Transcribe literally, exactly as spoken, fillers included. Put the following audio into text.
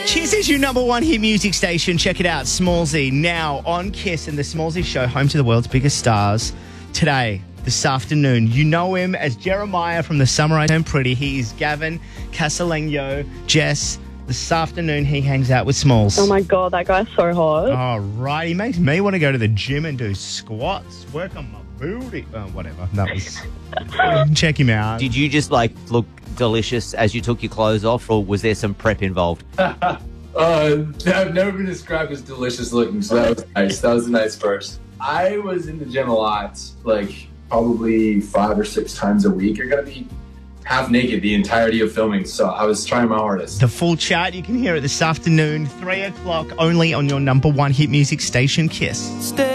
Kiss is your number one hit music station. Check it out, Smallsy, now on Kiss and the Smallsy Show, home to the world's biggest stars. Today, this afternoon, you know him as Jeremiah from the Summer I Turned Pretty. He is Gavin Casalegno. Jess, this afternoon he hangs out with Smalls. Oh my God, that guy's so hot. Oh, right. He makes me want to go to the gym and do squats, work on my booty. Oh, whatever. That was... Check him out. Did you just, like, look delicious as you took your clothes off, or was there some prep involved? uh, I've never been described as delicious looking, so that was nice. That was a nice first. I was in the gym a lot, like probably five or six times a week. You're going to be half naked the entirety of filming, so I was trying my hardest. The full chat, you can hear it this afternoon, three o'clock, only on your number one hit music station, Kiss. Stay